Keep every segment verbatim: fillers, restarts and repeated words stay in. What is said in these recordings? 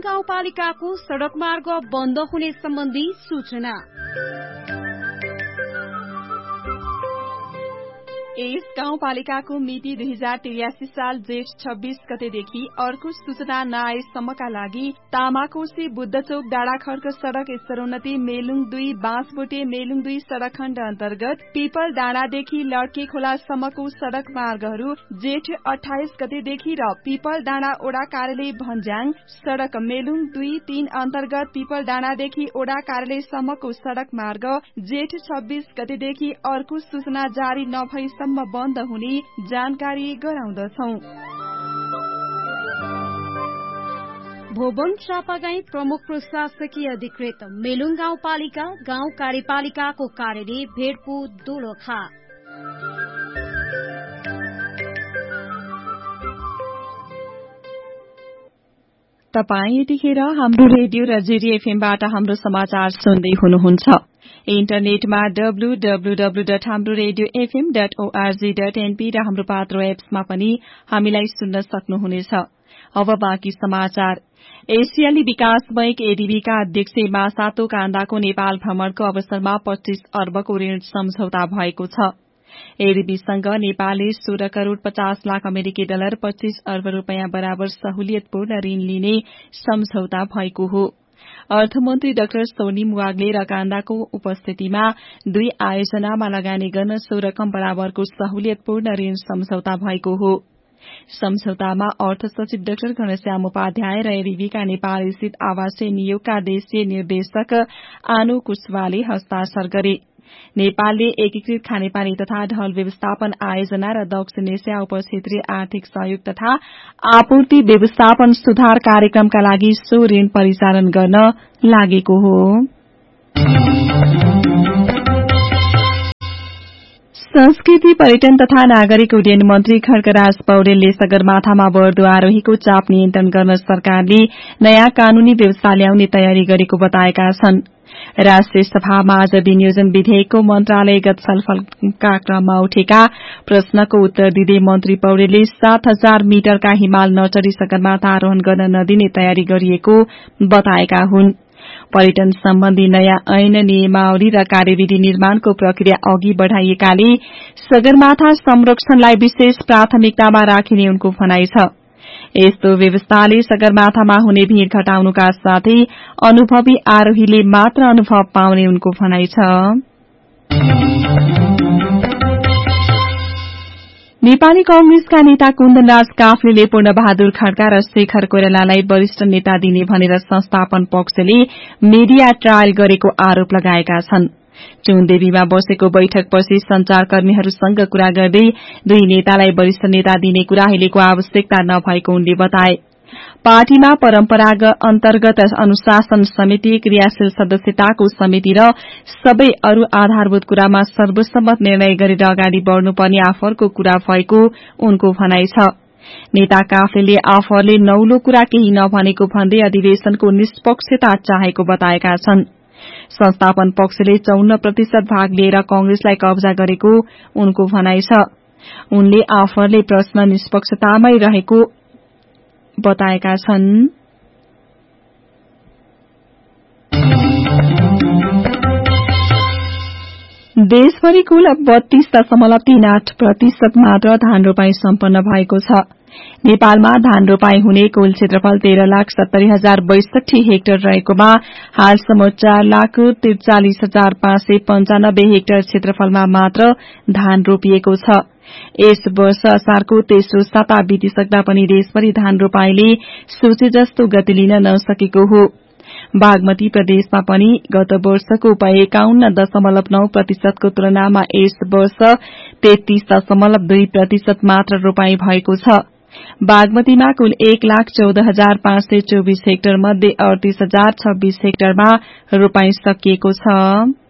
गाउँपालिकाको सड़क मार्ग बन्द हुने सम्बन्धी सूचना। यस गाउँपालिकाको मिति दुई हजार त्रियासी साल जेठ छब्बीस गतेदेखि अर्को सूचना नआएसम्मका लागि तामाकोशी बुद्धचौक डाँडाखर्क सड़क स्तरोन्नति मेलुङ दुई बाँसबोटे मेलुङ दुई सड़क खण्ड अन्तर्गत पिपल डाँडादेखि लड्के खोलासम्मको सड़क मार्गहरू जेठ अठाइस गतेदेखि र पिपल डाँडा ओडा कार्यालय भन्ज्याङ सड़क मेलुङ दुई तीन अन्तर्गत पिपल डाँडादेखि ओडा कार्यालयसम्मको सड़क मार्ग जेठ छब्बीस गतेदेखि अर्को सूचना जारी नभई बन्द हुने जानकारी गराउँदछौं। भोबन चापागाई प्रमुख प्रशासकीय अधिकृत मेलुङ गाउँपालिका गाउँ कार्यपालिकाको कार्यालय भेडपु दोलखा। तपाई यतिखेर हाम्रो रेडियो र जेडी एफएमबाट हाम्रो समाचार सुन्दै हुनुहुन्छ। इन्टरनेटमा डब्लु डब्लु डब्लु डट हाम्रो radio FM dot ORG dot NP र हाम्रो पात्रो एप्समा पनि हामीलाई सुन्न सक्नुहुनेछ। अब बाँकी समाचार। एसियाली विकास बैंक एडीबीका अध्यक्ष मासातो कान्दाको नेपाल भ्रमणको अवसरमा पच्चीस अर्बको ऋण सम्झौता भएको छ। एडीबीसँग नेपालले सोह्र करोड़ पचास लाख अमेरिकी डलर पच्चीस अर्ब रूपियाँ बराबर सहुलियतपूर्ण ऋण लिने सम्झौता भएको हो। अर्थमन्त्री डाक्टर सोनिम वाग्ले र कान्दाको उपस्थितिमा दुई आयोजनामा लगानी गर्न सो रकम बराबरको सहुलियतपूर्ण ऋण सम्झौता भएको हो। सम्झौतामा अर्थ सचिव डाक्टर घनश्याम उपाध्याय र एडीबीका नेपाल स्थित आवासीय नियोगका देशीय निर्देशक आनु कुशवाले हस्ताक्षर गरे। नेपालले एकीकृत खानेपानी तथा ढल व्यवस्थापन आयोजना र दक्षिण एसिया उपक्षेत्रीय आर्थिक सहयोग तथा आपूर्ति व्यवस्थापन सुधार कार्यक्रमका लागि सो ऋण परिचालन गर्न लागेको हो। संस्कृति पर्यटन तथा नागरिक उड्डयन मन्त्री खड्गराज पौडेलले सगरमाथामा बढ्दो आरोहीको चाप नियन्त्रण गर्न सरकारले नयाँ कानूनी व्यवस्था ल्याउने तयारी गरेको बताएका छन्। राष्ट्रिय सभामा आज विनियोजन विधेयकको मन्त्रालयगत छलफलका क्रममा उठेका प्रश्नको उत्तर दिँदै मन्त्री पौडेलले सात हजार मिटरका हिमाल नचढी सगरमाथा आरोहण गर्न नदिने तयारी गरिएको बताएका हुन्। पर्यटन सम्बन्धी नयाँ ऐन नियमावली र कार्यविधि निर्माणको प्रक्रिया अघि बढ़ाइएकाले सगरमाथा संरक्षणलाई विशेष प्राथमिकतामा राखिने उनको भनाइ छ। यस्तो व्यवस्थाले सगरमाथामा हुने भीड़ घटाउनुका साथै अनुभवी आरोहीले मात्र अनुभव पाउने उनको भनाइ छ। नेपाली कांग्रेसका नेता कुन्दनराज काफ्लेले पूर्णबहादुर खड्का र शेखर कोइरालालाई वरिष्ठ नेता दिने भनेर संस्थापन पक्षले मीडिया ट्रायल गरेको आरोप लगाएका छन्। चुनदेवीमा बसेको बैठकपछि संचारकर्मीहरूसँग कुरा गर्दै दुई नेतालाई वरिष्ठ नेता दिने कुरा अहिलेको आवश्यकता नभएको उनले बताए। पार्टीमा परम्परागत अन्तर्गत अनुशासन समिति, क्रियाशील सदस्यताको समिति र सबै अरू आधारभूत कुरामा सर्वसम्मत निर्णय गरेर अगाडि बढ़नुपर्ने आफरको कुरा भएको उनको भनाइ छ। नेता काफ्लेले आफरले नौलो कुरा केही नभनेको भन्दै अधिवेशनको निष्पक्षता चाहेको बताएका छन्। संस्थापन पक्षले चौन्न प्रतिशत भाग लिएर कांग्रेसलाई कब्जा गरेको उनको भनाइ छ। उनले आफरले प्रश्न निष्पक्षतामै रहेको बताएका छन्। देशभरि कुल बत्तीस दशमलव तीन आठ प्रतिशत मात्र धान रोपाई सम्पन्न भएको छ। नेपालमा धान रोपाई हुने कुल क्षेत्रफल तेह्र लाख सत्तरी हजार बैसठी हेक्टर रहेकोमा हालसम्म चार लाख त्रिचालिस हजार पाँच सय पञ्चानब्बे हेक्टर क्षेत्रफलमा मात्र धान रोपिएको छ। यस वर्ष असारको तेस्रो साता बितिसक्दा पनि देशभरि धान रोपाईले सोचे जस्तो गति लिन नसकेको हो। बागमती प्रदेशमा पनि गत वर्षको एकाउन्न दशमलव नौ प्रतिशतको तुलनामा यस वर्ष तेत्तीस दशमलव दुई प्रतिशत मात्र रोपाई भएको छ। बागमतीमा कुल एक लाख चौध हजार पाँच सय चौबिस हेक्टर मध्ये अडतीस हजार छब्बीस हेक्टरमा रोपाई सकिएको छ।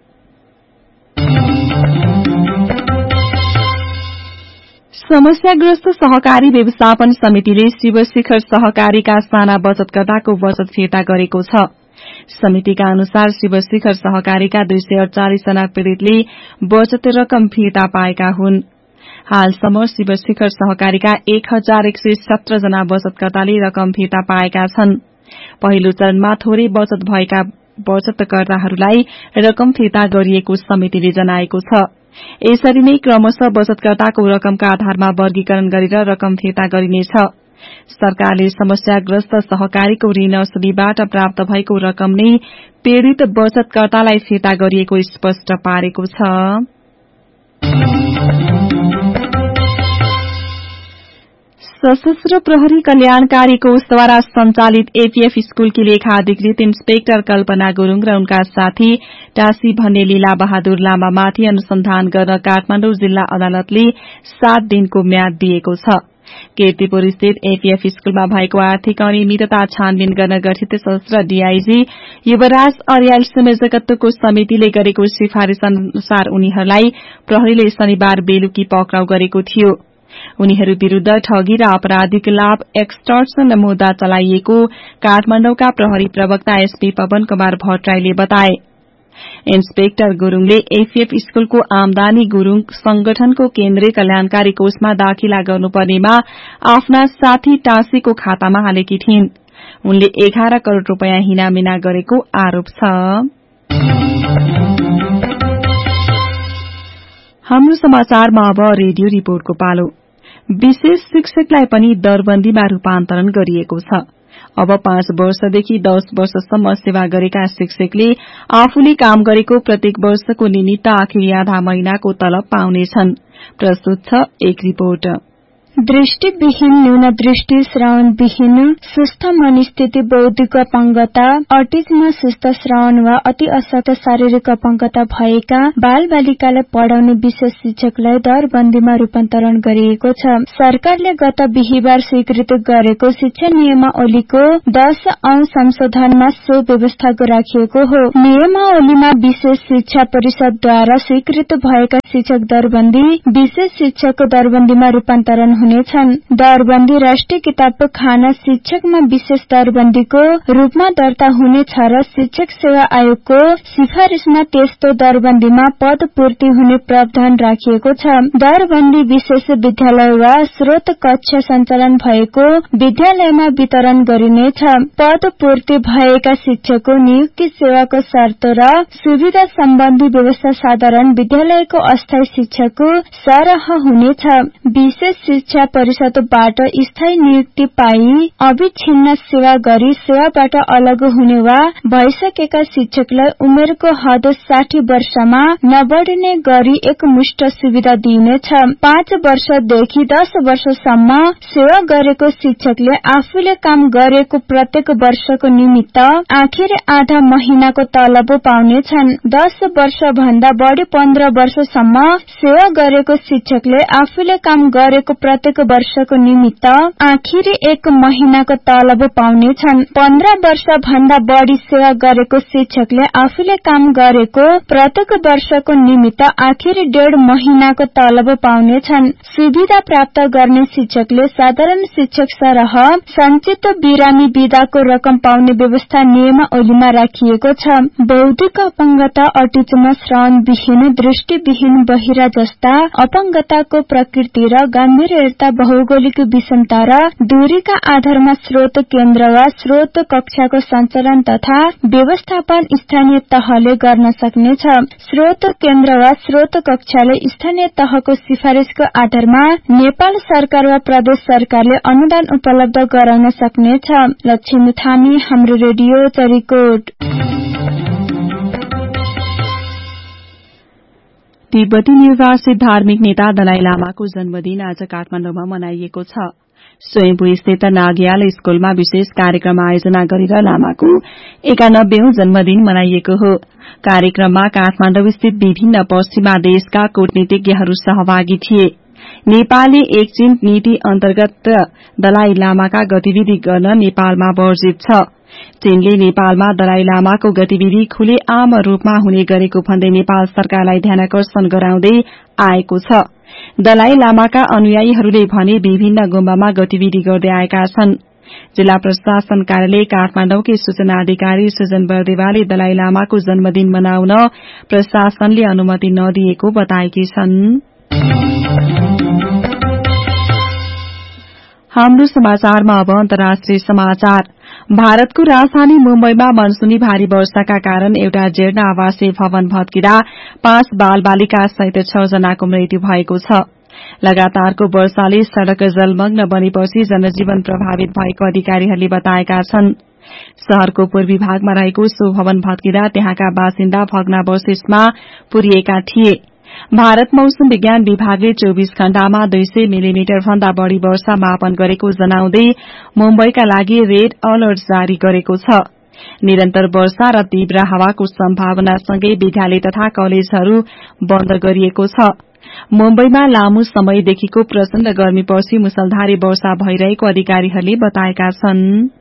समस्याग्रस्त सहकारी व्यवस्थापन समितिले शिवशिखर सहकारीका साना बचतकर्ताको बचत फिर्ता गरेको छ। समितिका अनुसार शिवशिखर सहकारीका दुई सय अडचालिस जना पीड़ितले बचत रकम फिर्ता पाएका हुन्। हालसम्म शिवशिखर सहकारीका एक हजार एक सय सत्र जना बचतकर्ताले रकम फिर्ता पाएका छन्। पहिलो चरणमा थोरै बचत भएका बचतकर्ताहरूलाई रकम फिर्ता गरिएको समितिले जनाएको छ। यसरी नै क्रमशः बचतकर्ताको रकमका आधारमा वर्गीकरण गरेर रकम फिर्ता गरिनेछ। सरकारले समस्याग्रस्त सहकारीको ऋण असुलीबाट प्राप्त भएको रकम नै पीड़ित बचतकर्तालाई फिर्ता गरिएको स्पष्ट पारेको छ। सशस्त्र प्रहरी कल्याणकारी कोषद्वारा संचालित एपीएफ स्कूलकी लेखा अधिकृत इन्सपेक्टर कल्पना गुरूङ र उनका साथी टासी भन्ने लीला बहादुर लामामाथि अनुसन्धान गर्न काठमाडौँ जिल्ला अदालतले सात दिनको म्याद दिएको छ। कीर्तिपुर स्थित एपीएफ स्कूलमा भएको आर्थिक अनियमितता छानबिन गर्न गठित सशस्त्र डीआईजी युवराज अर्याल संयोजकत्वको समितिले गरेको सिफारिश अनुसार उनीहरूलाई प्रहरीले शनिबार बेलुकी पक्राउ गरेको थियो। उनीहरू विरूद्ध ठगी र आपराधिक लाभ एक्सटर्सन मुद्दा चलाइएको काठमाडौँका प्रहरी प्रवक्ता एसपी पवन कुमार भट्टराईले बताए। इन्सपेक्टर गुरूङले एपीएफ स्कूलको आमदानी गुरूङ संगठनको केन्द्रीय कल्याणकारी कोषमा दाखिला गर्नुपर्नेमा आफ्ना साथी टाँसीको खातामा हालेकी थिइन्। उनले एघार करोड़ रूपियाँ हिनामिना गरेको आरोप छ। हाम्रो समाचारमा अब रेडियो रिपोर्टको पालो। विशेष शिक्षकलाई पनि दरबन्दीमा रूपान्तरण गरिएको छ। अब पाँच वर्षदेखि दस वर्षसम्म सेवा गरेका शिक्षकले आफूले काम गरेको प्रत्येक वर्षको निमित्त आखिरी आधा महिनाको तलब पाउनेछन्। प्रस्तुत छ एक रिपोर्ट। दृष्टिविहीन, न्यून दृष्टि, श्रवणविहीन, सुस्थ मनस्थिति, बौद्धिक अपंगता, अटिज्म, सुस्त श्रवण वा अति अशक्त शारीरिक अपंगता भएका बाल बालिकालाई पढ़ाउने विशेष शिक्षकलाई दरबन्दीमा रूपान्तरण गरिएको छ। सरकारले गत बिहिबार स्वीकृत गरेको शिक्षा नियमावलीको दश औं संशोधनमा सो व्यवस्था राखिएको हो। नियमावलीमा विशेष शिक्षा परिषदद्वारा स्वीकृत भएका शिक्षक दरबन्दी विशेष शिक्षकको दरबन्दीमा रूपान्तरण हुनेछन्। दरबन्दी राष्ट्रिय किताबखाना शिक्षकमा विशेष दरबन्दीको रूपमा दर्ता हुनेछ र शिक्षक सेवा आयोगको सिफारिशमा त्यस्तो दरबन्दीमा पद पूर्ति हुने प्रावधान राखिएको छ। दरबन्दी विशेष विद्यालय वा स्रोत कक्षा सञ्चालन भएको विद्यालयमा वितरण गरिनेछ। पद पूर्ति भएका शिक्षकको नियुक्ति, सेवाको शर्त र सुविधा सम्बन्धी व्यवस्था साधारण विद्यालयको अस्थायी शिक्षकको सरह हुनेछ। विशेष शिक्षा परिषदबाट स्थायी नियुक्ति पाई अविच्छिन्न सेवा गरी सेवाबाट अलग हुने वा भइसकेका शिक्षकलाई उमेरको हद साठी वर्षमा नबढ्ने गरी एकमुष्ट सुविधा दिइनेछ। पाँच वर्षदेखि दस वर्षसम्म सेवा गरेको शिक्षकले आफूले काम गरेको प्रत्येक वर्षको निमित्त आखिरी आधा महिनाको तलब पाउनेछन्। दस वर्ष भन्दा बढ़ी पन्ध्र वर्षसम्म सेवा गरेको शिक्षकले आफूले काम गरेको प्रत्येक वर्षको निमित्त आखिरी एक महिनाको तलब पाउनेछन्। पन्ध्र वर्ष भन्दा बढ़ी सेवा गरेको शिक्षकले आफूले काम गरेको प्रत्येक वर्षको निमित्त आखिरी डेढ़ महिनाको तलब पाउनेछन्। सुविधा प्राप्त गर्ने शिक्षकले साधारण शिक्षक सरह संचित बिरामी विधाको रकम पाउने व्यवस्था नियमावलीमा राखिएको छ। बौद्धिक अपंगता, अटिज्म, श्रवणविहीन, दृष्टिविहीन, बहिरा जस्ता अपंगताको प्रकृति र गम्भीरता, भौगोलिक विषमता र दूरीका आधारमा स्रोत केन्द्र वा स्रोत कक्षाको सञ्चालन तथा व्यवस्थापन स्थानीय तहले गर्न सक्नेछ। स्रोत केन्द्र वा स्रोत कक्षाले स्थानीय तहको सिफारिशको आधारमा नेपाल सरकार वा प्रदेश सरकारले अनुदान उपलब्ध गराउन सक्नेछ। लक्ष्मी थामी, हाम्रो रेडियो चरीकोट। तिब्बती निर्वासित धार्मिक नेता दलाई लामाको जन्मदिन आज काठमाडौँमा मनाइएको छ। स्वयंभू स्थित नाग्याल स्कूलमा विशेष कार्यक्रम आयोजना गरेर लामाको एकानब्बेऔं जन्मदिन मनाइएको हो। कार्यक्रममा काठमाडौँ स्थित विभिन्न पश्चिमा देशका कूटनीतिज्ञहरू सहभागी थिए। नेपालले एकचिन नीति अन्तर्गत दलाई लामाका गतिविधि गर्न नेपालमा वर्जित छ। चीनले नेपालमा दलाई लामाको गतिविधि खुले आम रूपमा हुने गरेको भन्दै नेपाल सरकारलाई ध्यानकर्षण गराउँदै आएको छ। दलाई लामाका अनुयायीहरूले भने विभिन्न गुम्बामा गतिविधि गर्दै आएका छन्। जिल्ला प्रशासन कार्यालय काठमाडौँकी सूचना अधिकारी सुजन बर्देवाले दलाई लामाको जन्मदिन मनाउन प्रशासनले अनुमति नदिएको बताएकी छन्। हाम्रो समाचारमा अब अन्तर्राष्ट्रिय समाचार। भारतको राजधानी मुम्बईमा मनसुनी भारी वर्षाका कारण एउटा जीर्ण आवासीय भवन भत्किँदा पाँच बाल बालिका सहित छ जनाको मृत्यु भएको छ। लगातारको वर्षाले सड़क जलमग्न बनेपछि जनजीवन प्रभावित भएको अधिकारीहरूले बताएका छन्। शहरको पूर्वी भागमा रहेको सो भवन भत्किँदा त्यहाँका बासिन्दा भग्नावशेषमा पुरिएका थिए। भारत मौसम विज्ञान विभागले चौबीस घण्टामा दुई सय मिलिमिटर भन्दा बढ़ी वर्षा मापन गरेको जनाउँदै मुम्बईका लागि रेड अलर्ट जारी गरेको छ। निरन्तर वर्षा र तीव्र हावाको सम्भावनासँगै विद्यालय तथा कलेजहरू बन्द गरिएको छ। मुम्बईमा लामो समयदेखिको प्रचण्ड गर्मीपछि मुसलधारे वर्षा भइरहेको अधिकारीहरूले बताएका छन्।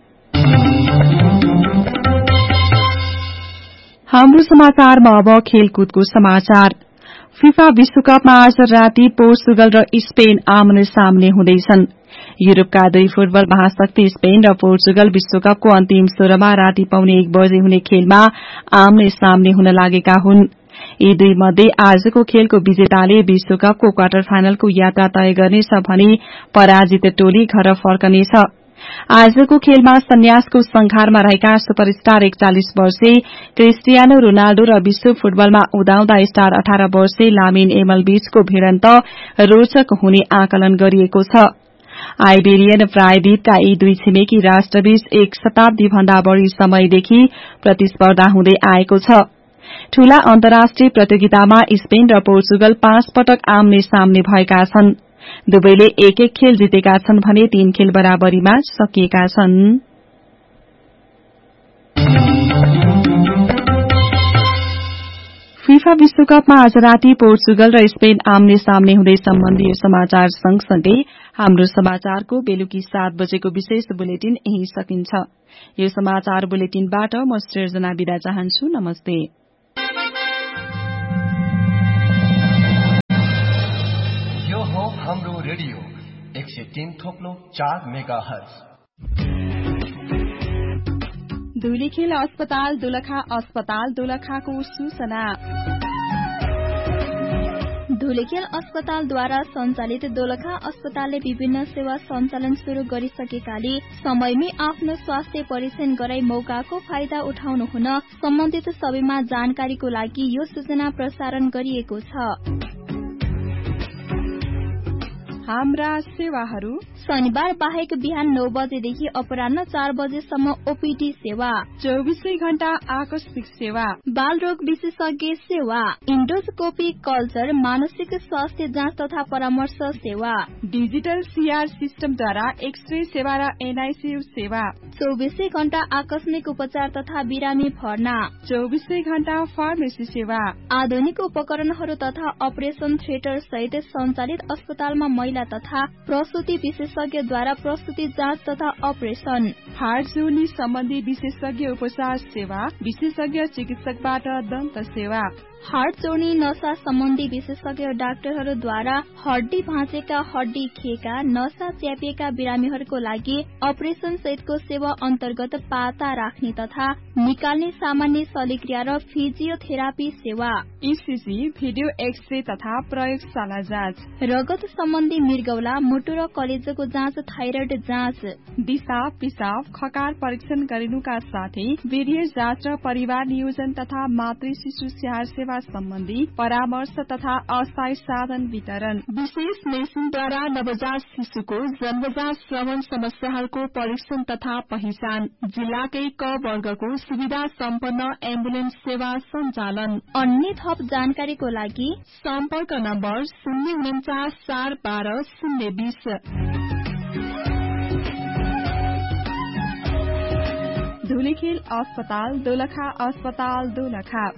हाम्रो समाचारमा अब खेलकुदको समाचार। फिफा विश्वकपमा आज राति पोर्चुगल र स्पेन आमने सामने हुँदैछन्। युरोपका दुई फुटबल महाशक्ति स्पेन र पोर्चुगल विश्वकपको अन्तिम सोह्रमा राति पाउने एक बजे हुने खेलमा आमने सामने हुन लागेका हुन्। यी दुई मध्ये आजको खेलको विजेताले विश्वकपको क्वार्टर फाइनलको यात्रा तय गर्नेछ भने पराजित टोली घर फर्कनेछ। आजको खेलमा सन्यासको संघारमा रहेका सुपरस्टार एकचालिस वर्षीय क्रिस्टियानो रोनाल्डो र विश्व फुटबलमा उदाउँदा स्टार अठार वर्षीय लामिन एमल बीचको भिडन्त रोचक हुने आकलन गरिएको छ। आइबेरियन प्रायद्वीपका यी दुई छिमेकी राष्ट्रबीच एक शताब्दी भन्दा बढ़ी समयदेखि प्रतिस्पर्धा हुँदै आएको छ। ठूला अन्तर्राष्ट्रिय प्रतियोगितामा स्पेन र पोर्चुगल पाँच पटक आम्ने सामने भएका छन्। दुवैले एक एक खेल जितेका छन् भने तीन खेल बराबरीमा सकिएका छन्। फिफा विश्वकपमा आज राति पोर्चुगल र स्पेन आमने सामने हुँदै सम्बन्धी यो समाचार सँगसँगै हाम्रो समाचारको बेलुकी सात बजेको विशेष बुलेटिन यही सकिन्छ। यो समाचार बुलेटिनबाट म सृजना बिदा चाहन्छु। नमस्ते। यो हो हाम्रो रेडियो एक सय तीन थोप्लो चार मेगा हर्ज। धुलीखेल अस्पताल दोलखा अस्पताल दोलखाको सूचना। धुलीखेल अस्पतालद्वारा सञ्चालित दोलखा अस्पतालले विभिन्न सेवा सञ्चालन शुरू गरिसकेकाले समयमै आफ्नो स्वास्थ्य परीक्षण गराई मौकाको फाइदा उठाउनु हुन सम्बन्धित सबैमा जानकारीको लागि यो सूचना प्रसारण गरिएको छ। हाम्रा सेवाहरू शनिबार बाहेक बिहान नौ बजेदेखि अपराह्न चार बजेसम्म ओपीडी सेवा, चौबीसै घण्टा आकस्मिक सेवा, बाल रोग विशेषज्ञ सेवा, इन्डोस्कोपी कल्चर, मानसिक स्वास्थ्य जाँच तथा परामर्श सेवा, डिजिटल सीआर सिस्टमद्वारा एक्सरे सेवा र एनआईसीयू सेवा, चौबीसै घण्टा आकस्मिक उपचार तथा बिरामी भर्ना, चौबीसै घण्टा फार्मेसी सेवा, आधुनिक उपकरणहरू तथा अपरेशन थिएटर सहित सञ्चालित अस्पतालमा महिला तथा प्रसुति विशेषज्ञद्वारा प्रसुति जाँच तथा अपरेशन, हार्ट जोर्नी सम्बन्धी विशेषज्ञ उपचार सेवा, विशेषज्ञ चिकित्सकबाट दन्त सेवा, हार्ट जोर्नी नसा सम्बन्धी विशेषज्ञ डाक्टरहरूद्वारा हड्डी भाँचेका, हड्डी खिएका, नसा च्यापिएका बिरामीहरूको लागि अपरेशन सहितको सेवा अन्तर्गत पाता राख्ने तथा निकाल्ने सामान्य शल्यक्रिया र फिजियोथेरापी सेवा, ईसीजी, भिडियो एक्सरे तथा प्रयोगशाला जाँच, रगत सम्बन्धी मृगौला, मुटु र कलेजोको जाँच, थाइरोइड जाँच, दिशा पिसाब खकार परीक्षण गरिनुका साथै वीर्य जाँच र परिवार नियोजन तथा मातृ शिशु स्याहार सेवा सम्बन्धी परामर्श तथा अस्थायी साधन वितरण, विशेष मेसिनद्वारा नवजात शिशुको जन्मजात श्रवण समस्याहरूको परीक्षण तथा पहिचान, जिल्लाकै क वर्गको सुविधा सम्पन्न एम्बुलेन्स सेवा सञ्चालन। अन्य थप जानकारीको लागि सम्पर्क नम्बर शून्य उन्चास चार बाह्र शून्य बीस। धुलीखेल अस्पताल दोलखा अस्पताल दोलखा।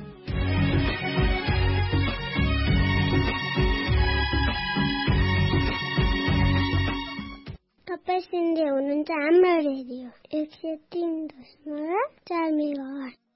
तपाईँ सुन्दै हुनुहुन्छ हाम्रो रेडियो एक सय तीन दशमलव चार मेगा हर्ज।